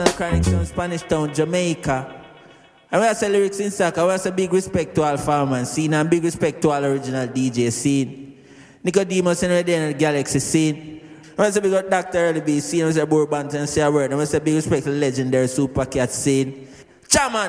Chronic Town, Spanish Town, Jamaica. And we have some lyrics in soccer. We have some big respect to all farmers scene and big respect to all original DJ scene. Nicodemus and in the Galaxy scene. We have some big Dr. Early B scene. We have some Bourbon and say a word. And we have some big respect to the legendary Super Cat scene. Chairman,